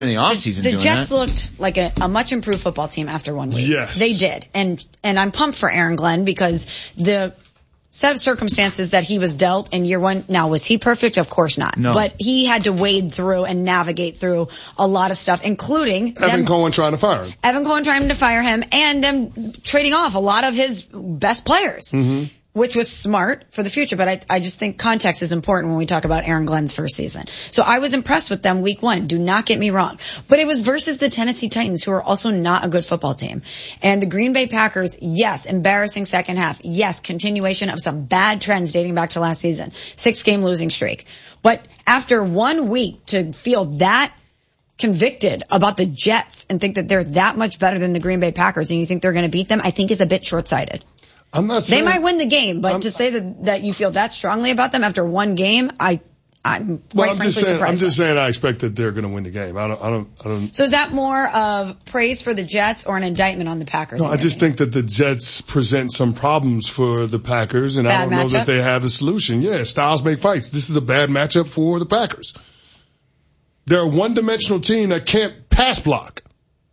in the offseason The Jets looked like a much improved football team after 1 week. Yes. They did. And I'm pumped for Aaron Glenn because the set of circumstances that he was dealt in year one. Now, was he perfect? Of course not. No. But he had to wade through and navigate through a lot of stuff, including Evan Cohen trying to fire him. Evan Cohen trying to fire him and them trading off a lot of his best players. Which was smart for the future, but I just think context is important when we talk about Aaron Glenn's first season. So I was impressed with them week 1. Do not get me wrong. But it was versus the Tennessee Titans, who are also not a good football team. And the Green Bay Packers, yes, embarrassing second half. Yes, continuation of some bad trends dating back to last season. 6-game losing streak. But after 1 week to feel that convicted about the Jets and think that they're that much better than the Green Bay Packers and you think they're going to beat them, I think is a bit short-sighted. I'm not saying they might win the game, but to say that you feel that strongly about them after 1 game, I'm quite frankly surprised. I'm just saying I expect that they're going to win the game. I don't. So is that more of praise for the Jets or an indictment on the Packers? No, I just think that the Jets present some problems for the Packers, and I don't know that they have a solution. Yeah, styles make fights. This is a bad matchup for the Packers. They're a one-dimensional team that can't pass block.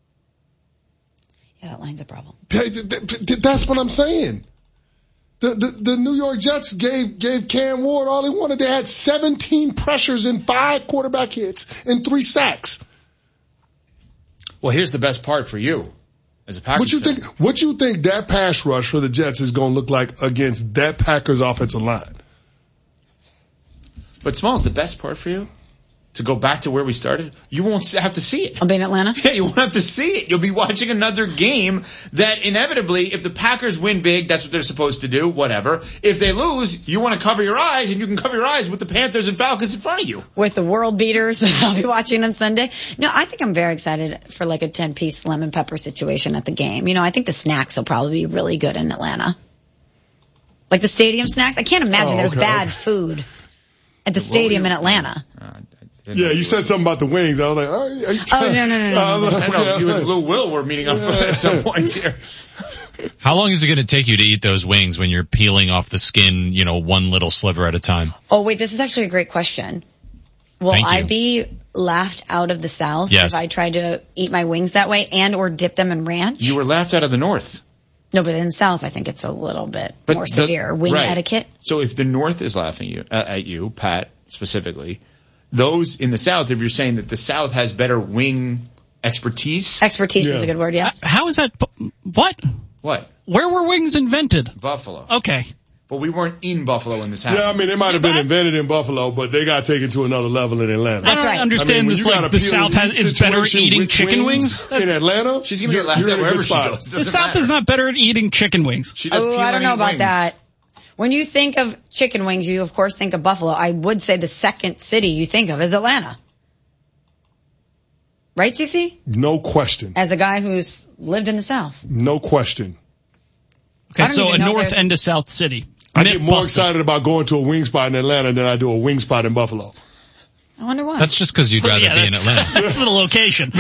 Yeah, that line's a problem. That's what I'm saying. The New York Jets gave Cam Ward all he wanted. They had 17 pressures and 5 quarterback hits and 3 sacks. Well, here's the best part for you as a Packers fan. What you think that pass rush for the Jets is going to look like against that Packers offensive line? But Smalls, the best part for you? To go back to where we started, you won't have to see it. I'll be in Atlanta? Yeah, you won't have to see it. You'll be watching another game that inevitably, if the Packers win big, that's what they're supposed to do, whatever. If they lose, you want to cover your eyes, and you can cover your eyes with the Panthers and Falcons in front of you. With the world beaters I'll be watching on Sunday. No, I think I'm very excited for like a 10-piece lemon pepper situation at the game. You know, I think the snacks will probably be really good in Atlanta. Like the stadium snacks. I can't imagine there's bad food at the stadium in Atlanta. Yeah, you said something about the wings. I was like, no. You and Lil Will were meeting up at some point here. How long is it going to take you to eat those wings when you're peeling off the skin, one little sliver at a time? Oh, wait, this is actually a great question. Will I be laughed out of the South if I try to eat my wings that way and or dip them in ranch? You were laughed out of the North. No, but in the South, I think it's a little bit more severe. Wing etiquette. So if the North is laughing at you, Pat, specifically, those in the South, if you're saying that the South has better wing expertise. Expertise is a good word, yes. How is that? What? What? Where were wings invented? Buffalo. Okay. But we weren't in Buffalo when this happened. Yeah, I mean, they might have been invented in Buffalo, but they got taken to another level in Atlanta. That's right. I understand this, the South is better at eating chicken wings. In Atlanta? She's going to get laughed at wherever she goes. The South is not better at eating chicken wings. I don't know about that. When you think of chicken wings, you of course think of Buffalo. I would say the second city you think of is Atlanta. Right, CeCe? No question. As a guy who's lived in the South. No question. Okay, so a north and a south city. I get more excited about going to a wing spot in Atlanta than I do a wing spot in Buffalo. I wonder why. That's just because you'd rather be in Atlanta. That's the location.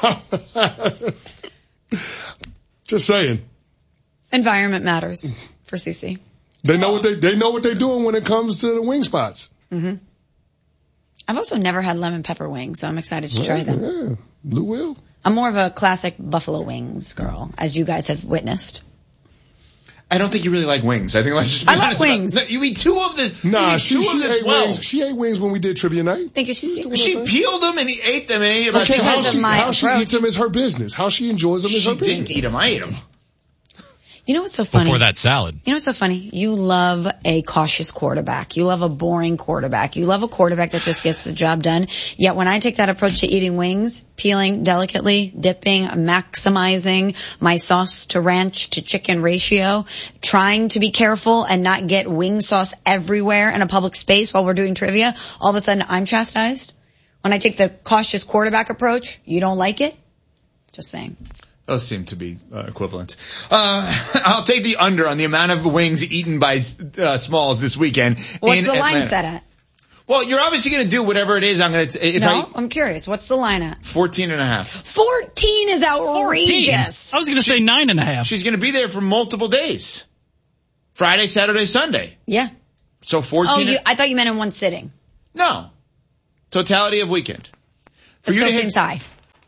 Just saying. Environment matters for CeCe. They know what they're doing when it comes to the wing spots. Mm-hmm. I've also never had lemon pepper wings, so I'm excited to try them. Yeah, Lou will. I'm more of a classic buffalo wings girl, as you guys have witnessed. I don't think you really like wings. I think let's just be honest. I love wings. You eat 2 of the. Nah, she ate wings. She ate wings when we did trivia night. Thank you, CeCe. She peeled them and ate them and ate about okay, how she eats them is her business. How she enjoys them is her business. She didn't eat them. I ate them. You know what's so funny? Before that salad. You know what's so funny? You love a cautious quarterback. You love a boring quarterback. You love a quarterback that just gets the job done. Yet when I take that approach to eating wings, peeling delicately, dipping, maximizing my sauce to ranch to chicken ratio, trying to be careful and not get wing sauce everywhere in a public space while we're doing trivia, all of a sudden I'm chastised. When I take the cautious quarterback approach, you don't like it? Just saying. Those seem to be equivalent. I'll take the under on the amount of wings eaten by Smalls this weekend. What's the line set at? Well, you're obviously going to do whatever it is. I'm curious. What's the line at? 14.5. 14 is outrageous. 14. I was going to say 9.5. She's going to be there for multiple days. Friday, Saturday, Sunday. Yeah. So 14. I thought you meant in one sitting. No. Totality of weekend. It still seems high.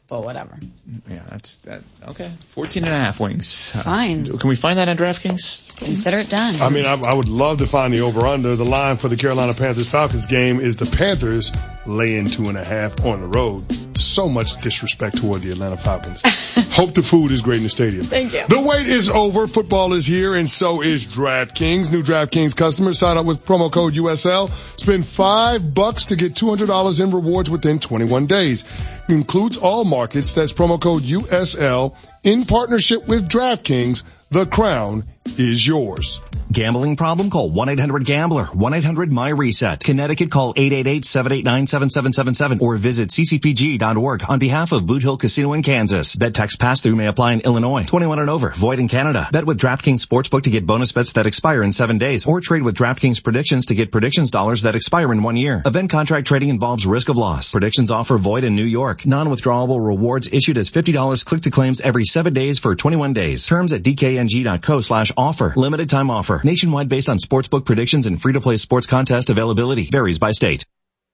but whatever. Yeah, that's that. Okay. 14.5 wings. Fine. Can we find that on DraftKings? Consider it done. I mean, I would love to find the over-under. The line for the Carolina Panthers-Falcons game is the Panthers laying 2.5 on the road. So much disrespect toward the Atlanta Falcons. Hope the food is great in the stadium. Thank you. The wait is over. Football is here, and so is DraftKings. New DraftKings customers sign up with promo code USL. Spend $5 to get $200 in rewards within 21 days. It includes all markets. That's promo code USL in partnership with DraftKings. The crown is yours. Gambling problem? Call 1-800-GAMBLER. 1-800-MY-RESET. Connecticut, call 888-789-7777 or visit ccpg.org on behalf of Boot Hill Casino in Kansas. Bet tax pass-through may apply in Illinois. 21 and over. Void in Canada. Bet with DraftKings Sportsbook to get bonus bets that expire in 7 days, or trade with DraftKings Predictions to get predictions dollars that expire in 1 year. Event contract trading involves risk of loss. Predictions offer void in New York. Non-withdrawable rewards issued as $50 click-to-claims every 7 days for 21 days. Terms at dkng.co/offer. Limited time offer. Nationwide based on sportsbook predictions and free-to-play sports contest availability. Varies by state.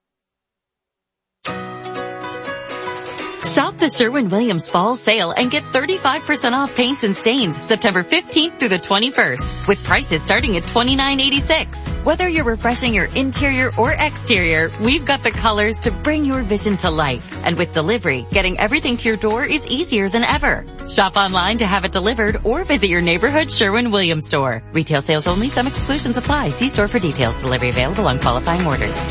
Shop the Sherwin-Williams Fall Sale and get 35% off paints and stains September 15th through the 21st with prices starting at $29.86. Whether you're refreshing your interior or exterior, we've got the colors to bring your vision to life. And with delivery, getting everything to your door is easier than ever. Shop online to have it delivered or visit your neighborhood Sherwin-Williams store. Retail sales only. Some exclusions apply. See store for details. Delivery available on qualifying orders.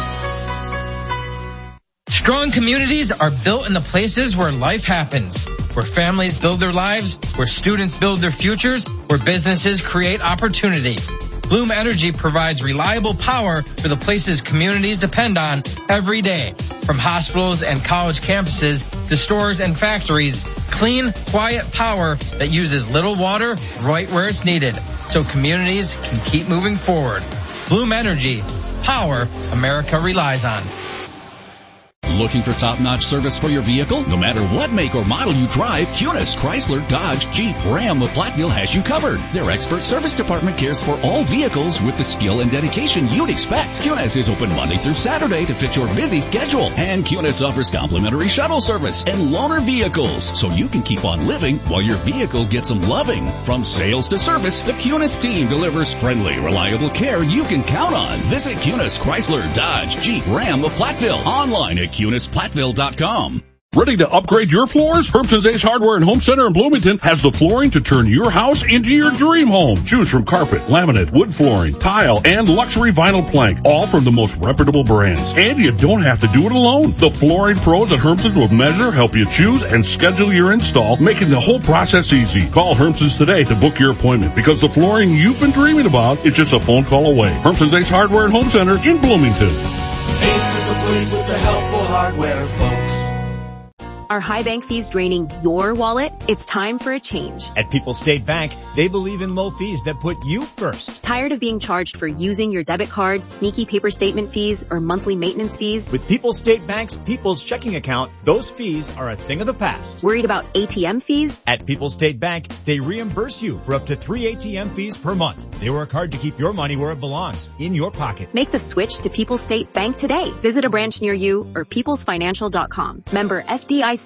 Strong communities are built in the places where life happens, where families build their lives, where students build their futures, where businesses create opportunity. Bloom Energy provides reliable power for the places communities depend on every day. From hospitals and college campuses to stores and factories, clean, quiet power that uses little water right where it's needed, so communities can keep moving forward. Bloom Energy, power America relies on. Looking for top-notch service for your vehicle? No matter what make or model you drive, Cunis, Chrysler, Dodge, Jeep, Ram, the Platteville has you covered. Their expert service department cares for all vehicles with the skill and dedication you'd expect. Cunis is open Monday through Saturday to fit your busy schedule. And Cunis offers complimentary shuttle service and loaner vehicles, so you can keep on living while your vehicle gets some loving. From sales to service, the Cunis team delivers friendly, reliable care you can count on. Visit Cunis, Chrysler, Dodge, Jeep, Ram, the Platteville. Online at CunisPlatteville.com. Ready to upgrade your floors? Hermson's Ace Hardware and Home Center in Bloomington has the flooring to turn your house into your dream home. Choose from carpet, laminate, wood flooring, tile, and luxury vinyl plank, all from the most reputable brands. And you don't have to do it alone. The flooring pros at Hermson's will measure, help you choose, and schedule your install, making the whole process easy. Call Hermson's today to book your appointment, because the flooring you've been dreaming about is just a phone call away. Hermson's Ace Hardware and Home Center in Bloomington. Ace is the place with the helpful hardware, folks. Are high bank fees draining your wallet? It's time for a change. At People's State Bank, they believe in low fees that put you first. Tired of being charged for using your debit card, sneaky paper statement fees, or monthly maintenance fees? With People's State Bank's People's Checking Account, those fees are a thing of the past. Worried about ATM fees? At People's State Bank, they reimburse you for up to 3 ATM fees per month. They work hard to keep your money where it belongs, in your pocket. Make the switch to People's State Bank today. Visit a branch near you or peoplesfinancial.com. Member FDIC.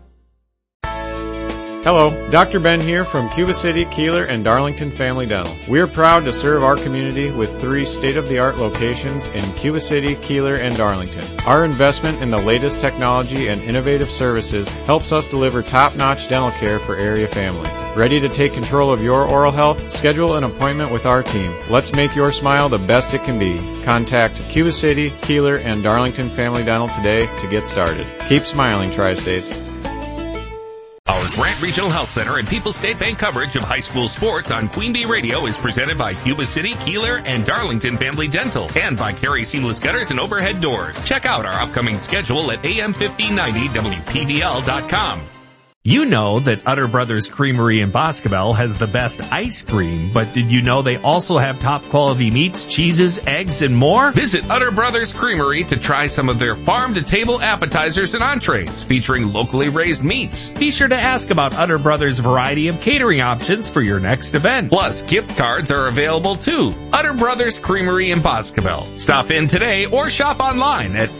Hello, Dr. Ben here from Cuba City, Keeler, and Darlington Family Dental. We are proud to serve our community with 3 state-of-the-art locations in Cuba City, Keeler, and Darlington. Our investment in the latest technology and innovative services helps us deliver top-notch dental care for area families. Ready to take control of your oral health? Schedule an appointment with our team. Let's make your smile the best it can be. Contact Cuba City, Keeler, and Darlington Family Dental today to get started. Keep smiling, Tri-States. Our Grant Regional Health Center and People's State Bank coverage of high school sports on Queen Bee Radio is presented by Cuba City, Keeler, and Darlington Family Dental, and by Carey Seamless Gutters and Overhead Doors. Check out our upcoming schedule at AM1590WPVL.com. You know that Utter Brothers Creamery in Boscobel has the best ice cream, but did you know they also have top quality meats, cheeses, eggs, and more? Visit Utter Brothers Creamery to try some of their farm-to-table appetizers and entrees featuring locally raised meats. Be sure to ask about Utter Brothers' variety of catering options for your next event. Plus, gift cards are available too. Utter Brothers Creamery in Boscobel. Stop in today or shop online at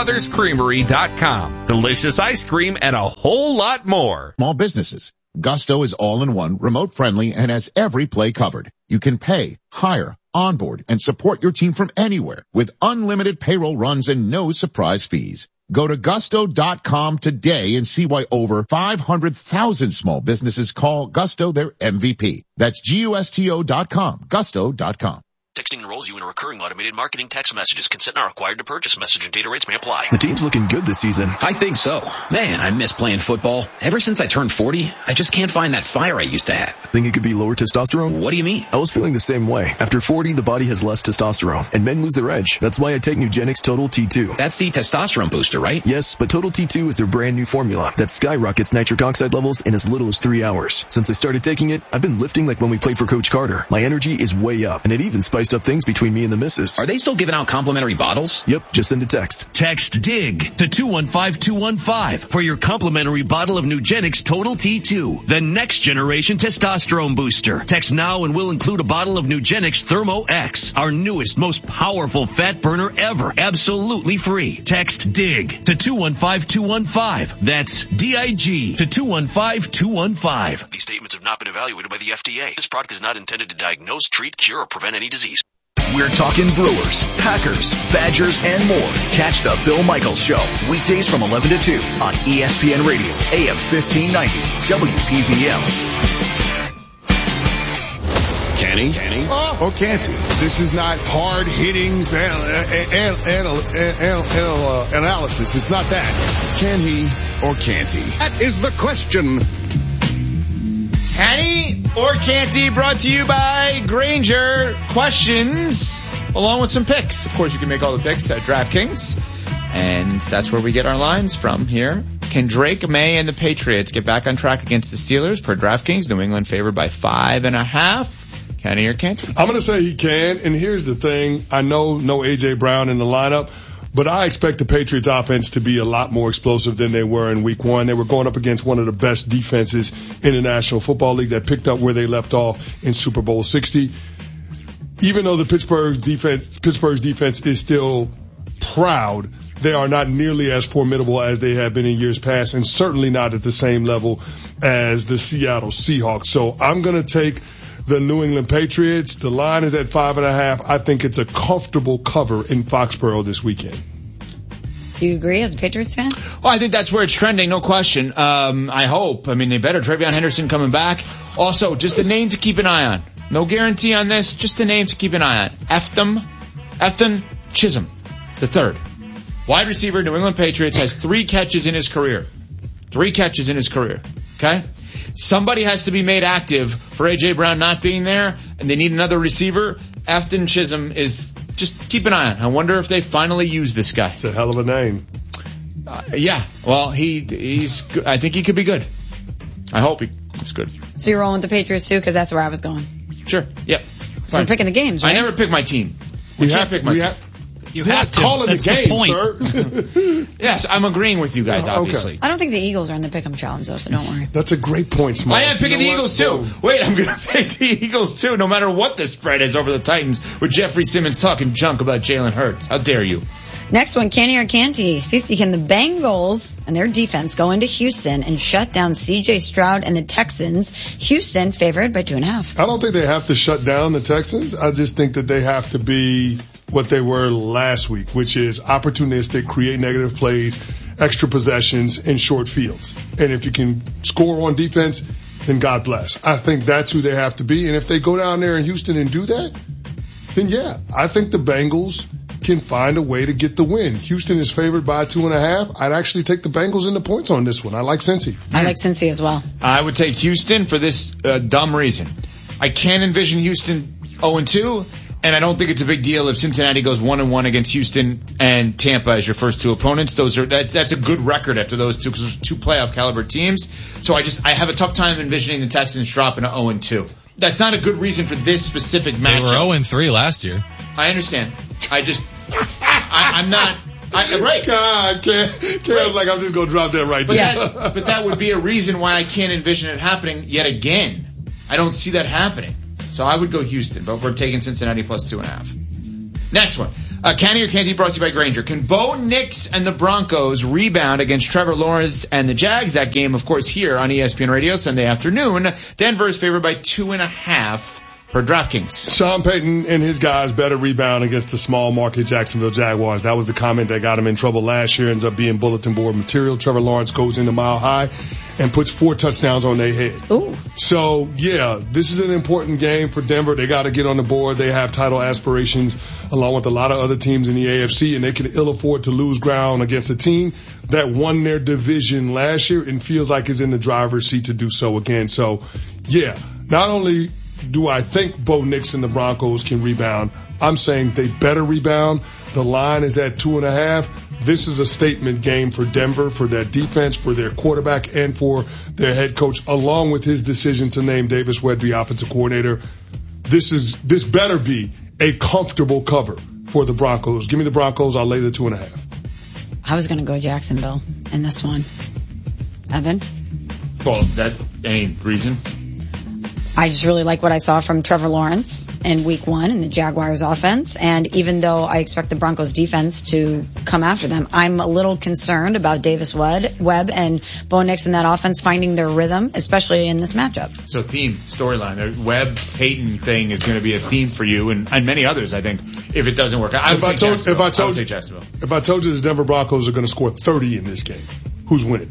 utterbrotherscreamery.com. Delicious ice cream and a whole lot more. Small businesses. Gusto is all-in-one, remote-friendly, and has every play covered. You can pay, hire, onboard, and support your team from anywhere with unlimited payroll runs and no surprise fees. Go to gusto.com today and see why over 500,000 small businesses call Gusto their MVP. That's gusto.com, gusto.com. Texting enrolls you in a recurring automated marketing text messages. Consent not required to purchase. Message and data rates may apply. The team's looking good this season. I think so. Man, I miss playing football. Ever since I turned 40, I just can't find that fire I used to have. Think it could be lower testosterone? What do you mean? I was feeling the same way. After 40, the body has less testosterone, and men lose their edge. That's why I take Nugenix Total T2. That's the testosterone booster, right? Yes, but Total T2 is their brand new formula that skyrockets nitric oxide levels in as little as 3 hours. Since I started taking it, I've been lifting like when we played for Coach Carter. My energy is way up, and it even spiced up things between me and the missus. Are they still giving out complimentary bottles? Yep, just send a text. Text DIG to 215-215 for your complimentary bottle of Nugenix Total T2, the next generation testosterone booster. Text now and we'll include a bottle of Nugenix Thermo X, our newest, most powerful fat burner ever, absolutely free. Text DIG to 215-215. That's DIG to 215-215. These statements have not been evaluated by the FDA. This product is not intended to diagnose, treat, cure, or prevent any disease. We're talking Brewers, Packers, Badgers, and more. Catch the Bill Michaels Show, weekdays from 11 to 2 on ESPN Radio, AM 1590, WPVL. Can he? Or can't he? This is not hard-hitting analysis. It's not that. Can he or can't he? That is the question. Can he or can't he? Brought to you by Granger. Questions along with some picks. Of course, you can make all the picks at DraftKings. And that's where we get our lines from here. Can Drake May and the Patriots get back on track against the Steelers per DraftKings? New England favored by 5.5. Can he or can't he? I'm going to say he can. And here's the thing. I know no A.J. Brown in the lineup. But I expect the Patriots offense to be a lot more explosive than they were in week one. They were going up against one of the best defenses in the National Football League that picked up where they left off in Super Bowl 60. Even though the Pittsburgh's defense is still proud, they are not nearly as formidable as they have been in years past, and certainly not at the same level as the Seattle Seahawks. So I'm going to take the New England Patriots. The line is at 5.5. I think it's a comfortable cover in Foxborough this weekend. Do you agree as a Patriots fan? Well, I think that's where it's trending, no question. I hope. I mean, they better. Travion Henderson coming back. Also, just a name to keep an eye on. No guarantee on this, just a name to keep an eye on. Efton Chisholm, the third. Wide receiver, New England Patriots, has 3 catches in his career. 3 catches in his career. Okay? Somebody has to be made active for A.J. Brown not being there, and they need another receiver. Efton Chisholm is, just keep an eye on. I wonder if they finally use this guy. It's a hell of a name. Yeah. Well, he's good. I think he could be good. I hope he's good. So you're rolling with the Patriots too, because that's where I was going. Sure. Yep. So we're picking the games, right? I never pick my team. You have to pick my team. You have to. Calling That's the game, point. sir. Yes, I'm agreeing with you guys, obviously. Okay. I don't think the Eagles are in the pick'em challenge though, so don't worry. That's a great point, Smalls. I am picking the Eagles too. Wait, I'm going to pick the Eagles too, no matter what the spread is over the Titans with Jeffrey Simmons talking junk about Jalen Hurts. How dare you? Next one, can he or can't he? Cece, can the Bengals and their defense go into Houston and shut down C.J. Stroud and the Texans? Houston favored by 2.5. I don't think they have to shut down the Texans. I just think that they have to be what they were last week, which is opportunistic, create negative plays, extra possessions, and short fields. And if you can score on defense, then God bless. I think that's who they have to be. And if they go down there in Houston and do that, then yeah, I think the Bengals can find a way to get the win. Houston is favored by 2.5. I'd actually take the Bengals in the points on this one. I like Cincy. I like Cincy as well. I would take Houston for this dumb reason. I can't envision Houston 0-2, And I don't think it's a big deal if Cincinnati goes 1-1 against Houston and Tampa as your first two opponents. That's a good record after those two, because those are two playoff caliber teams. So I have a tough time envisioning the Texans dropping to 0-2. That's not a good reason for this specific matchup. They were 0-3 last year. I understand. I'm not. Right. God, Cam's like, I'm just going to drop that right there. But that would be a reason why I can't envision it happening yet again. I don't see that happening. So I would go Houston, but we're taking Cincinnati plus 2.5. Next one. Canty or Canty brought to you by Grainger. Can Bo Nix and the Broncos rebound against Trevor Lawrence and the Jags? That game, of course, here on ESPN Radio Sunday afternoon. Denver is favored by 2.5 for DraftKings. Sean Payton and his guys better rebound against the small market Jacksonville Jaguars. That was the comment that got him in trouble last year. Ends up being bulletin board material. Trevor Lawrence goes into Mile High and puts 4 touchdowns on their head. Ooh. So, yeah, this is an important game for Denver. They got to get on the board. They have title aspirations along with a lot of other teams in the AFC, and they can ill afford to lose ground against a team that won their division last year and feels like is in the driver's seat to do so again. So, yeah, not only do I think Bo Nix and the Broncos can rebound, I'm saying they better rebound. The line is at 2.5. This is a statement game for Denver, for their defense, for their quarterback, and for their head coach, along with his decision to name Davis Wedby offensive coordinator. This better be a comfortable cover for the Broncos. Give me the Broncos. I'll lay the 2.5. I was going to go Jacksonville in this one. Evan? Well, any reason? I just really like what I saw from Trevor Lawrence in week 1 in the Jaguars offense. And even though I expect the Broncos defense to come after them, I'm a little concerned about Davis Webb and Bo Nix in that offense finding their rhythm, especially in this matchup. So storyline, the Webb-Payton thing is going to be a theme for you and many others, I think, if it doesn't work out. I would take Jacksonville. If I told you the Denver Broncos are going to score 30 in this game, who's winning?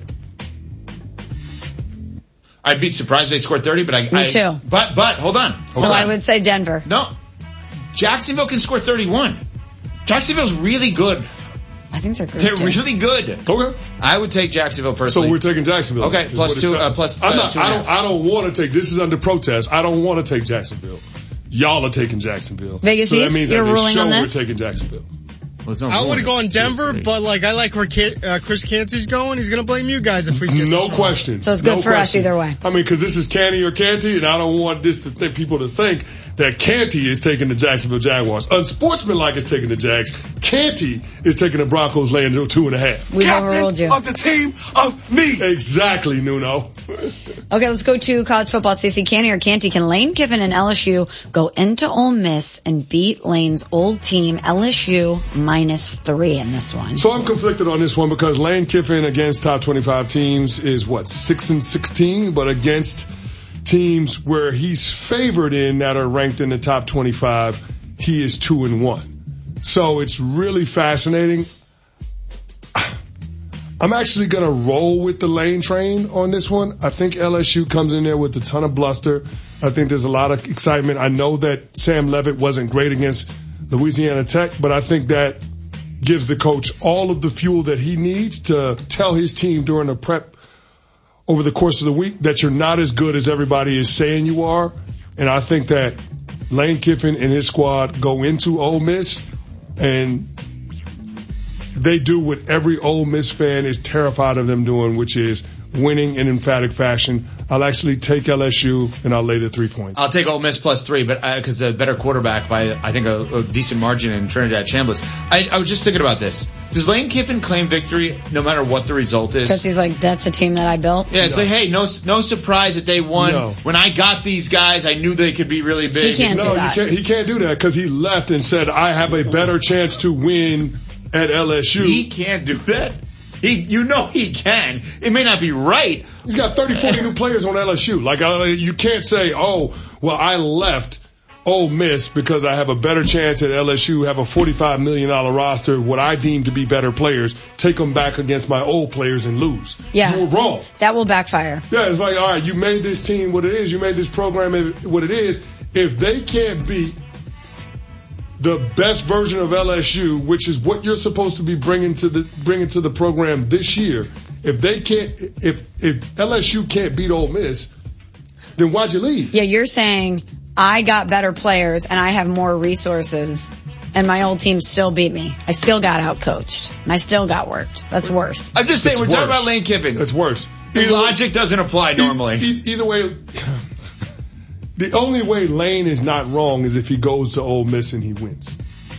I'd be surprised if they scored 30, but Me too. But hold on. I would say Denver. No. Jacksonville can score 31. Jacksonville's really good. I think they're good. They're really good. Okay. I would take Jacksonville personally. So we're taking Jacksonville. Okay, plus 2. I don't want to take, this is under protest. I don't want to take Jacksonville. Y'all are taking Jacksonville. Vegas so that means you're ruling on this? We're taking Jacksonville. I would have gone Denver, but I like where Chris Canty's going. He's going to blame you guys if we get No question. So it's good for us either way. I mean, because this is Canty or Canty, and I don't want people to think that Canty is taking the Jacksonville Jaguars. Unsportsmanlike is taking the Jags. Canty is taking the Broncos laying 2.5. We've overruled you. Of the team of me. Exactly, Nuno. Okay, let's go to college football. Stacey, Canty or Canty, can Lane Kiffin and LSU go into Ole Miss and beat Lane's old team, LSU, -3 in this one? So I'm conflicted on this one because Lane Kiffin against top 25 teams is 6-16, but against teams where he's favored in that are ranked in the top 25, he is 2-1. So it's really fascinating. I'm actually going to roll with the Lane train on this one. I think LSU comes in there with a ton of bluster. I think there's a lot of excitement. I know that Sam Leavitt wasn't great against Louisiana Tech, but I think that gives the coach all of the fuel that he needs to tell his team during the prep over the course of the week that you're not as good as everybody is saying you are. And I think that Lane Kiffin and his squad go into Ole Miss and they do what every Ole Miss fan is terrified of them doing, which is winning in emphatic fashion. I'll actually take LSU and I'll lay the 3 points. I'll take Ole Miss +3, but because the better quarterback by I think a decent margin in Trinidad Chambliss. I was just thinking about this. Does Lane Kiffin claim victory no matter what the result is? Because he's like, that's a team that I built. Yeah, it's like, hey, no surprise that they won. No. When I got these guys, I knew they could be really big. He can't do that. He can't do that because he left and said, I have a better chance to win at LSU. He can't do that. He can. It may not be right. He's got 30, 40 new players on LSU. You can't say, I left Ole Miss because I have a better chance at LSU, have a $45 million roster, what I deem to be better players, take them back against my old players and lose. Yeah. You were wrong. That will backfire. Yeah, it's like, all right, you made this team what it is. You made this program what it is. If they can't beat the best version of LSU, which is what you're supposed to be bringing to the program this year, if LSU can't beat Ole Miss, then why'd you leave? Yeah, you're saying I got better players and I have more resources and my old team still beat me. I still got outcoached and I still got worked. That's worse. I'm just saying, we're talking about Lane Kiffin. It's worse. The logic doesn't apply normally. Either way, the only way Lane is not wrong is if he goes to Ole Miss and he wins.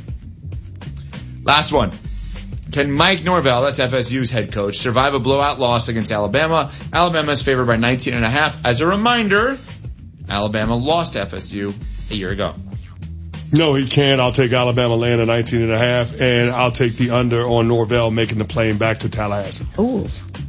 Last one. Can Mike Norvell, that's FSU's head coach, survive a blowout loss against Alabama? Alabama is favored by 19.5. As a reminder, Alabama lost FSU a year ago. No, he can't. I'll take Alabama laying at 19.5, and I'll take the under on Norvell making the plane back to Tallahassee. Ooh.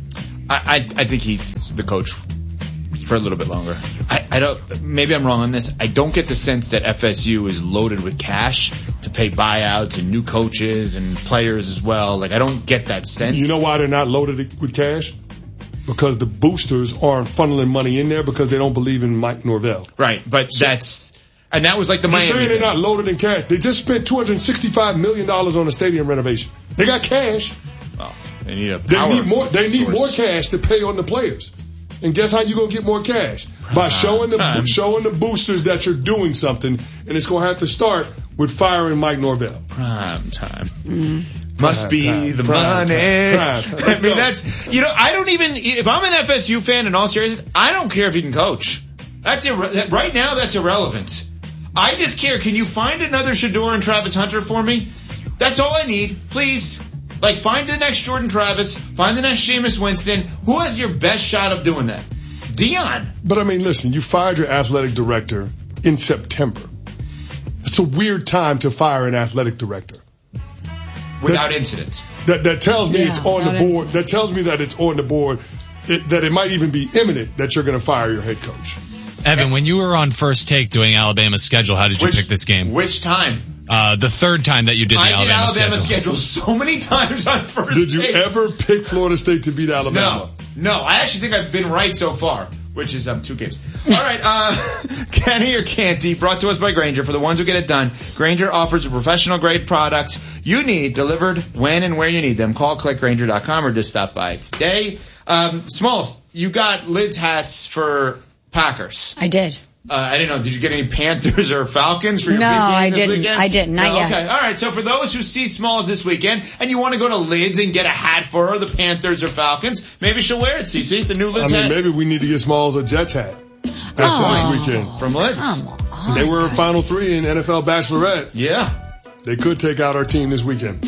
I think he's the coach for a little bit longer. I don't, maybe I'm wrong on this. I don't get the sense that FSU is loaded with cash to pay buyouts and new coaches and players as well. Like, I don't get that sense. You know why they're not loaded with cash? Because the boosters aren't funneling money in there because they don't believe in Mike Norvell. Right, but and that was like the Miami. You're saying they're thing. not loaded in cash. They just spent $265 million on a stadium renovation. They got cash. Well, they need a power They need source. more cash to pay on the players. And guess how you gonna get more cash? By showing the boosters that you're doing something, and it's gonna have to start with firing Mike Norvell. Prime time. Must be the money. I mean, that's, I don't even, if I'm an FSU fan in all seriousness, I don't care if he can coach. Right now, that's irrelevant. I just care, can you find another Shedeur and Travis Hunter for me? That's all I need. Please. Like, find the next Jordan Travis, find the next Jameis Winston. Who has your best shot of doing that? Dion. But I mean, listen, you fired your athletic director in September. It's a weird time to fire an athletic director. Without incident. That tells me it's on the board. Incident. That tells me that it's on the board, that it might even be imminent that you're going to fire your head coach. Evan, when you were on First Take doing Alabama's schedule, how did you pick this game? Which time? The third time that you did the Alabama schedule. I did Alabama schedule so many times on First Take. Did you ever pick Florida State to beat Alabama? No. I actually think I've been right so far, which is 2 games. All right, Kenny or Canty, brought to us by Grainger. For the ones who get it done, Grainger offers a professional-grade product you need delivered when and where you need them. Call clickgrainger.com or just stop by today. Smalls, you got lids hats for Packers. I did. I didn't know. Did you get any Panthers or Falcons for your big game this weekend? I didn't. Not yet. Okay. All right. So for those who see Smalls this weekend and you want to go to Lids and get a hat for her, the Panthers or Falcons, maybe she'll wear it, CC, the new Lids hat. Maybe we need to get Smalls a Jets hat after this weekend. From Lids. Come on. They were Final 3 in NFL Bachelorette. Yeah. They could take out our team this weekend.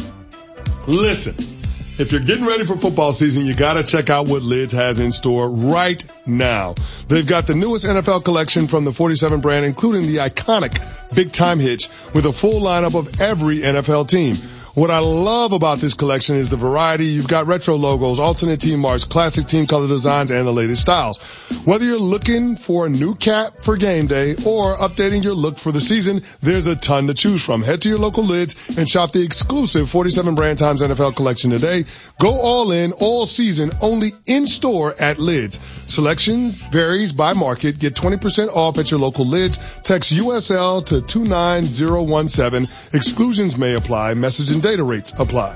Listen. If you're getting ready for football season, you gotta check out what Lids has in store right now. They've got the newest NFL collection from the 47 brand, including the iconic Big Time Hitch with a full lineup of every NFL team. What I love about this collection is the variety. You've got retro logos, alternate team marks, classic team color designs, and the latest styles. Whether you're looking for a new cap for game day or updating your look for the season, there's a ton to choose from. Head to your local Lids and shop the exclusive 47 brand times NFL collection today. Go all in, all season, only in store at Lids. Selections varies by market. Get 20% off at your local Lids. Text USL to 29017. Exclusions may apply. Message and data rates apply.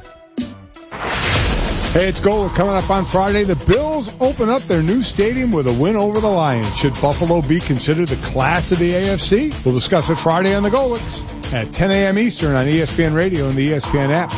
Hey, it's Gola coming up on Friday. The Bills open up their new stadium with a win over the Lions. Should Buffalo be considered the class of the AFC? We'll discuss it Friday on the Golics at 10 a.m. Eastern on ESPN Radio and the ESPN app.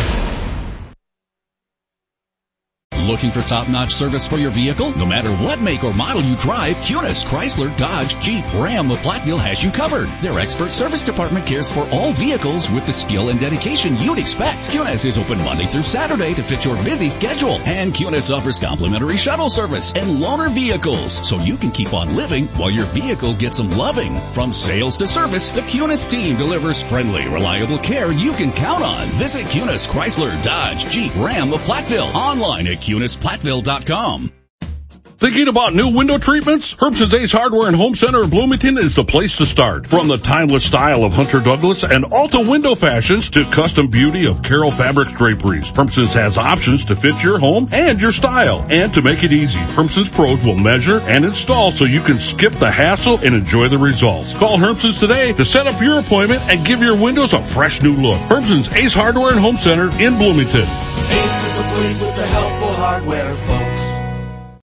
Looking for top-notch service for your vehicle? No matter what make or model you drive, Kunis, Chrysler, Dodge, Jeep, Ram, of Platteville has you covered. Their expert service department cares for all vehicles with the skill and dedication you'd expect. Kunis is open Monday through Saturday to fit your busy schedule. And Kunis offers complimentary shuttle service and loaner vehicles, so you can keep on living while your vehicle gets some loving. From sales to service, the Kunis team delivers friendly, reliable care you can count on. Visit Kunis, Chrysler, Dodge, Jeep, Ram, of Platteville. Online at KunisPlatteville.com. Thinking about new window treatments? Herbson's Ace Hardware and Home Center in Bloomington is the place to start. From the timeless style of Hunter Douglas and Alta window fashions to custom beauty of Carroll Fabrics draperies, Herbson's has options to fit your home and your style. And to make it easy, Herbson's pros will measure and install so you can skip the hassle and enjoy the results. Call Herbson's today to set up your appointment and give your windows a fresh new look. Herbson's Ace Hardware and Home Center in Bloomington. Ace is the place with the helpful hardware, folks.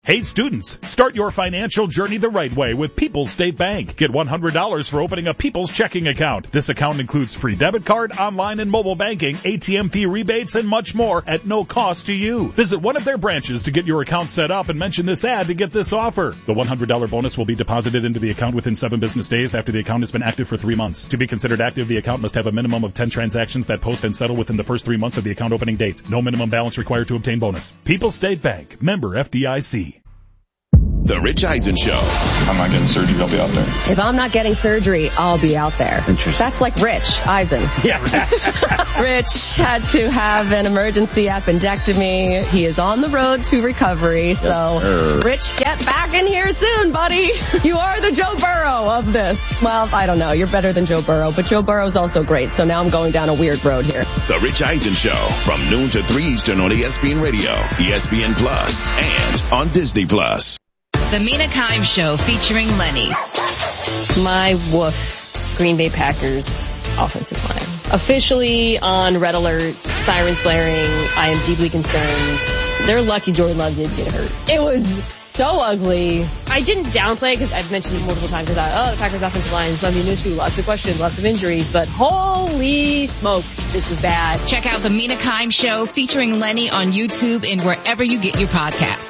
Hey students, start your financial journey the right way with People's State Bank. Get $100 for opening a People's checking account. This account includes free debit card, online and mobile banking, ATM fee rebates, and much more at no cost to you. Visit one of their branches to get your account set up and mention this ad to get this offer. The $100 bonus will be deposited into the account within 7 business days after the account has been active for 3 months. To be considered active, the account must have a minimum of 10 transactions that post and settle within the first 3 months of the account opening date. No minimum balance required to obtain bonus. People's State Bank. Member FDIC. The Rich Eisen Show. I'm not getting surgery, I'll be out there. If I'm not getting surgery, I'll be out there. Interesting. That's like Rich Eisen. Yeah. Rich had to have an emergency appendectomy. He is on the road to recovery. So, Rich, get back in here soon, buddy. You are the Joe Burrow of this. Well, I don't know. You're better than Joe Burrow, but Joe Burrow's also great. So now I'm going down a weird road here. The Rich Eisen Show from noon to 3 Eastern on ESPN Radio, ESPN Plus, and on Disney Plus. The Mina Kimes Show featuring Lenny. My woof. Green Bay Packers offensive line. Officially on red alert, sirens blaring. I am deeply concerned. They're lucky Jordan Love didn't get hurt. It was so ugly. I didn't downplay it because I've mentioned it multiple times. I thought, the Packers offensive line is something issue, lots of questions, lots of injuries, but holy smokes, this was bad. Check out the Mina Kimes Show featuring Lenny on YouTube and wherever you get your podcasts.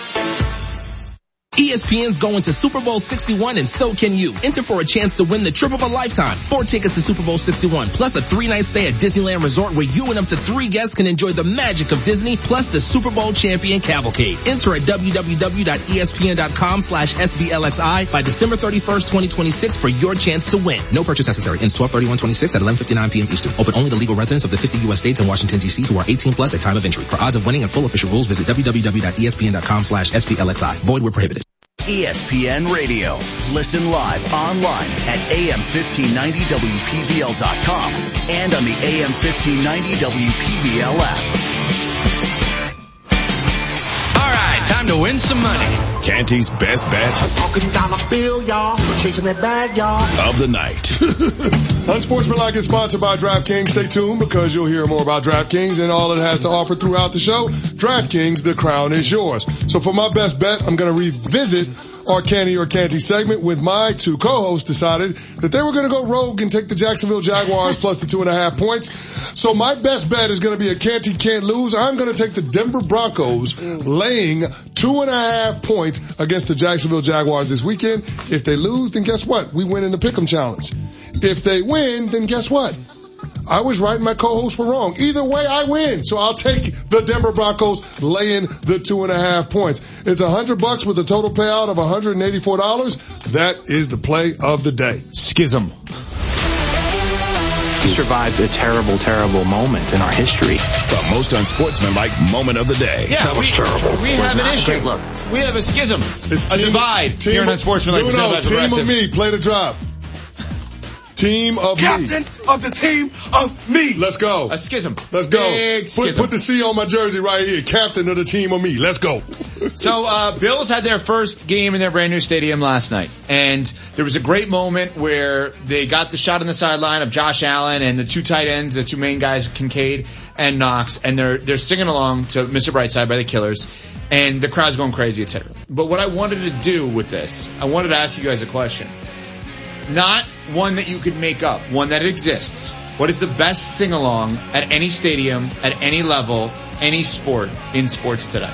ESPN's going to Super Bowl 61 and so can you. Enter for a chance to win the trip of a lifetime. 4 tickets to Super Bowl 61 plus a 3-night stay at Disneyland Resort where you and up to 3 guests can enjoy the magic of Disney plus the Super Bowl champion cavalcade. Enter at www.espn.com/SBLXI by December 31st, 2026 for your chance to win. No purchase necessary. Ends 12/31/26 at 11:59 p.m. Eastern. Open only to legal residents of the 50 U.S. states and Washington, D.C. who are 18 plus at time of entry. For odds of winning and full official rules, visit www.espn.com/SBLXI. Void where prohibited. ESPN Radio. Listen live online at AM1590WPVL.com and on the AM1590 WPVL app. All right, time to win some money. Canty's best bet. I'm walking down the field, y'all. Chasing that bag, y'all. Of the night. Unsportsmanlike is sponsored by DraftKings. Stay tuned because you'll hear more about DraftKings and all it has to offer throughout the show. DraftKings, the crown is yours. So for my best bet, I'm going to revisit our Canty or Canty segment with my 2 co-hosts decided that they were going to go rogue and take the Jacksonville Jaguars plus the 2.5 points. So my best bet is going to be a Canty can't lose. I'm going to take the Denver Broncos laying 2.5 points against the Jacksonville Jaguars this weekend. If they lose, then guess what? We win in the Pick'em Challenge. If they win, then guess what? I was right and my co-hosts were wrong. Either way, I win. So I'll take the Denver Broncos laying the 2.5 points. It's $100 with a total payout of $184. That is the play of the day. Schism. We survived a terrible, terrible moment in our history. The most unsportsmanlike moment of the day. Yeah, that was terrible. We have an issue. We have a schism. It's a divide. You're an unsportsmanlike. Team of me. Play the drop. Team of Captain me. of the team of me. Let's go. A schism. Let's go. Big schism. Put the C on my jersey right here. Captain of the team of me. Let's go. So, Bills had their first game in their brand new stadium last night. And there was a great moment where they got the shot on the sideline of Josh Allen and the 2 tight ends, the 2 main guys, Kincaid and Knox. And they're singing along to Mr. Brightside by the Killers. And the crowd's going crazy, etc. But what I wanted to do with this, I wanted to ask you guys a question. Not one that you could make up, one that exists. What is the best sing-along at any stadium, at any level, any sport, in sports today?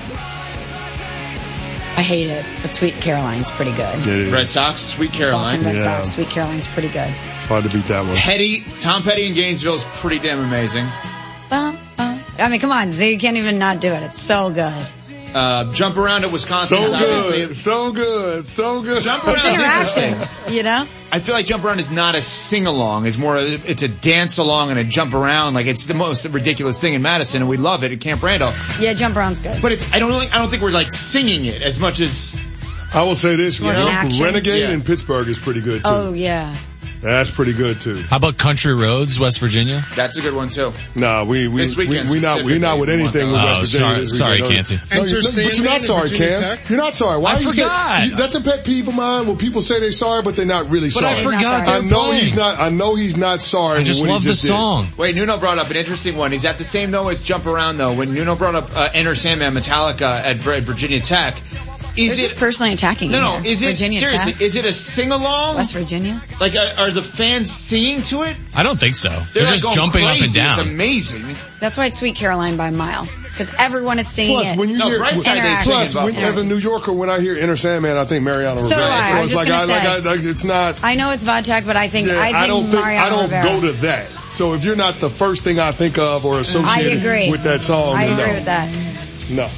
I hate it, but Sweet Caroline's pretty good. Red Sox, Sweet Caroline. Boston Red Sox, Sweet Caroline's pretty good. Hard to beat that one. Tom Petty in Gainesville is pretty damn amazing. I mean, come on, you can't even not do it. It's so good. Jump Around at Wisconsin. So good. Jump Around is interesting. You know? I feel like Jump Around is not a sing-along. It's a dance-along and a jump around. Like, it's the most ridiculous thing in Madison, and we love it at Camp Randall. Yeah, Jump Around's good. But I don't think we're, like, singing it as much as... I will say this, Renegade in Pittsburgh is pretty good, too. Oh, yeah. That's pretty good too. How about Country Roads, West Virginia? That's a good one too. No, we not with anything with West Virginia. Sorry, Canty. But you're not sorry, Cam. You're not sorry. Why? I forgot. That's a pet peeve of mine when people say they're sorry, but they're not really sorry. But I forgot. I know he's not sorry. I just love the song. Wait, Nuno brought up an interesting one. He's at the same note as Jump Around though. When Nuno brought up Enter Sandman, Metallica at Virginia Tech. They're just personally attacking you. No, is it Virginia seriously? Tech? Is it a sing-along? West Virginia? Like, are the fans singing to it? I don't think so. They're like just going jumping crazy. up and down. It's amazing. That's why it's Sweet Caroline by a mile. Because everyone is singing plus, it. when you hear, as a New Yorker, when I hear Enter Sandman, I think Mariano Rivera. So do I. So it's like say. It's not. I know it's Vodtech, but I think Mariano Rivera. I don't go to that. So if you're not the first thing I think of or associated with that song, I agree with that. No.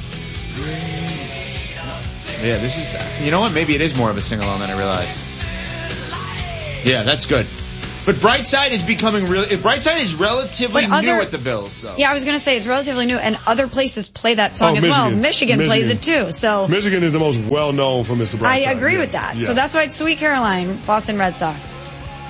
Yeah, this is, you know what? Maybe it is more of a sing-along than I realized. Yeah, that's good. But Brightside is becoming Brightside is relatively new at the Bills, though. Yeah, I was going to say it's relatively new, and other places play that song as well. Michigan plays it too. So Michigan is the most well-known for Mr. Brightside. I agree with that. Yeah. So that's why it's Sweet Caroline, Boston Red Sox.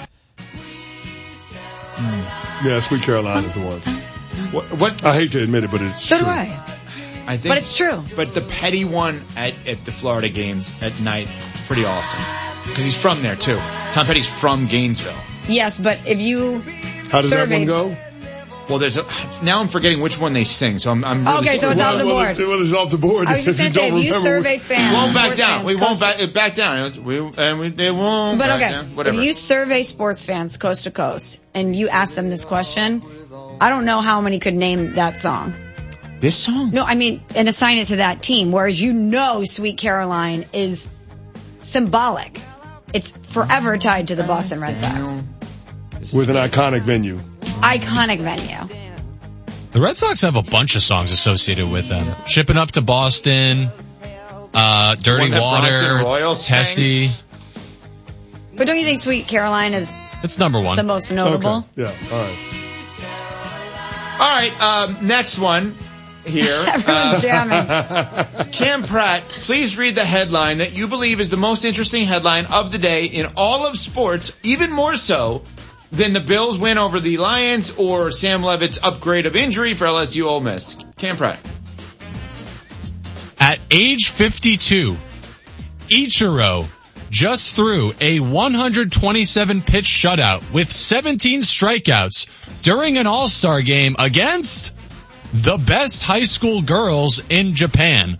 Yeah, Sweet Caroline is the one. What? I hate to admit it, but it's true. So do I. Think, but it's true. But the Petty one at the Florida games at night, pretty awesome. Because he's from there, too. Tom Petty's from Gainesville. Yes, but if you How does that one go? Well, now I'm forgetting which one they sing, so I'm really okay, so it's off the board. Well, it's off the board. I was just going to say, if you survey fans, we won't back down. We won't back down. They won't back down. Whatever. If you survey sports fans coast to coast, and you ask them this question, I don't know how many could name that song. This song? No, I mean, and assign it to that team, whereas Sweet Caroline is symbolic. It's forever tied to the Boston Red Sox. With an iconic venue. Iconic venue. The Red Sox have a bunch of songs associated with them. Shipping Up to Boston, Dirty Water, Tessie. But don't you think Sweet Caroline is it's number one. The most notable? Okay. Yeah, all right. All right, next one. Here. Everyone's jamming. Cam Pratt, please read the headline that you believe is the most interesting headline of the day in all of sports, even more so than the Bills win over the Lions or Sam Levitt's upgrade of injury for LSU Ole Miss. Cam Pratt. At age 52, Ichiro just threw a 127-pitch shutout with 17 strikeouts during an All-Star game against the best high school girls in Japan.